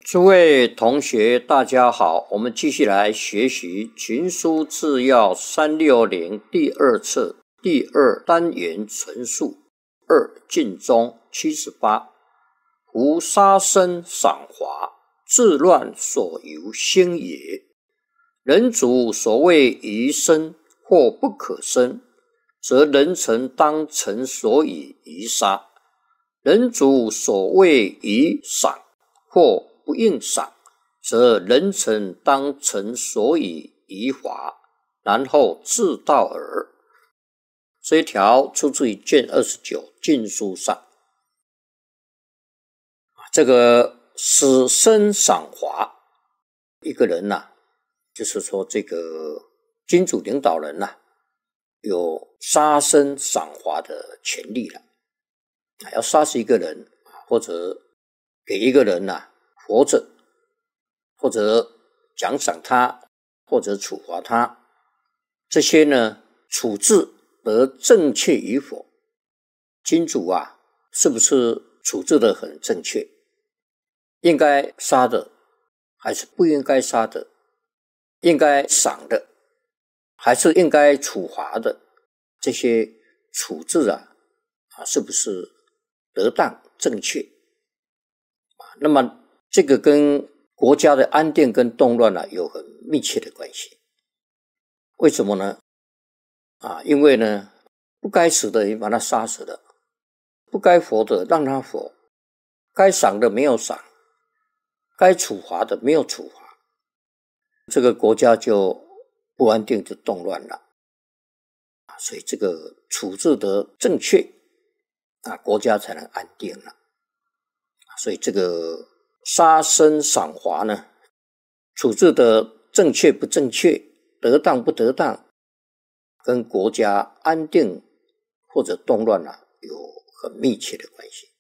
诸位同学大家好，我们继续来学习群书治要360第二册第二单元陈述2尽中78。夫杀生赏罚，治乱所由心也。人主所谓宜生或不可生，则人臣当臣所以宜杀；人主所谓宜赏或不应赏，则人臣当臣所以宜罚，然后治道耳。这一条出自于卷29禁书上。这个死生赏罚，一个人就是说这个君主领导人有杀生赏罚的权利了。要杀死一个人，或者给一个人活着，或者奖赏他，或者处罚他，这些处置得正确与否？君主是不是处置得很正确？应该杀的还是不应该杀的？应该赏的还是应该处罚的？这些处置是不是得当正确？那么这个跟国家的安定跟动乱有很密切的关系。为什么呢？因为不该死的你把他杀死了，不该活的让他活，该赏的没有赏，该处罚的没有处罚，这个国家就不安定，就动乱了。所以这个处置得正确，国家才能安定了。所以这个杀生赏罚处置的正确不正确，得当不得当，跟国家安定或者动乱有很密切的关系。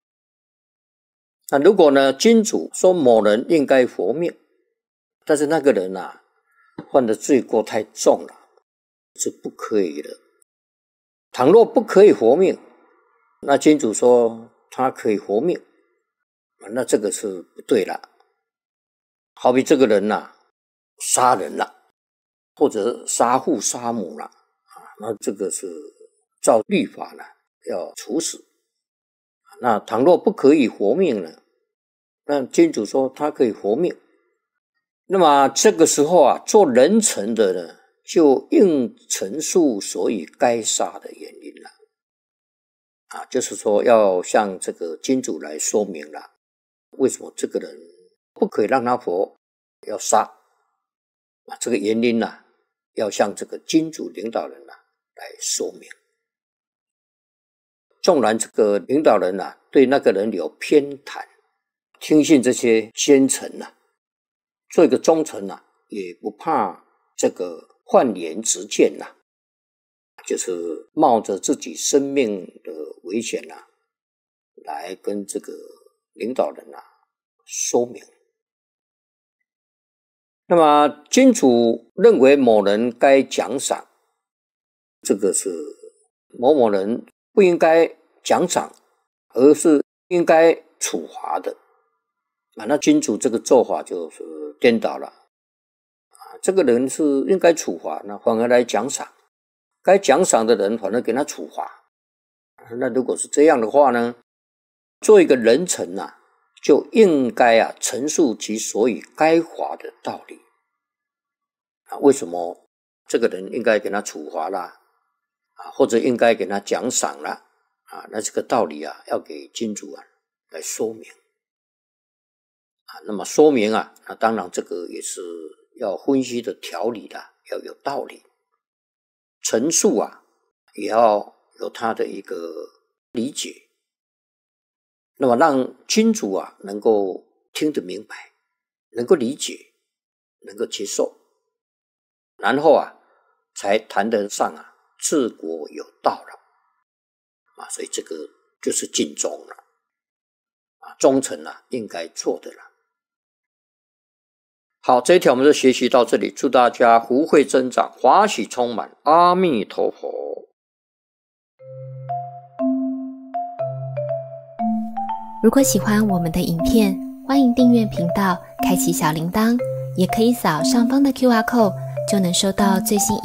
那如果君主说某人应该活命，但是那个人犯的罪过太重了，是不可以的。倘若不可以活命，那君主说他可以活命，那这个是不对了。好比这个人杀人了，或者杀父杀母了，那这个是照律法要处死。那倘若不可以活命呢，那君主说他可以活命，那么这个时候做人臣的就应陈述所以该杀的原因了。就是说要向这个君主来说明了，为什么这个人不可以让他活，要杀。这个原因要向这个君主领导人来说明。纵然这个领导人对那个人有偏袒，听信这些奸臣做一个忠臣也不怕这个换言直谏就是冒着自己生命的危险来跟这个领导人说明。那么君主认为某人该奖赏，这个是某某人不应该奖赏，而是应该处罚的。那君主这个做法就是颠倒了。这个人是应该处罚，那反而来奖赏；该奖赏的人反而给他处罚。那如果是这样的话呢，做一个人臣就应该陈述其所以该罚的道理。为什么这个人应该给他处罚啦，或者应该给他奖赏啦，那这个道理要给君主来说明。那么说明那当然这个也是要分析的条理的，要有道理。陈述也要有他的一个理解，那么让君主能够听得明白，能够理解，能够接受，然后才谈得上治国有道了。所以这个就是尽忠了，忠臣应该做的了。好，这一条我们就学习到这里，祝大家福慧增长，华喜充满，阿弥陀佛。 如果喜欢我们的影片， 欢迎订阅频道，开启小铃铛，也可以扫上方的 QR code，就能收到最新影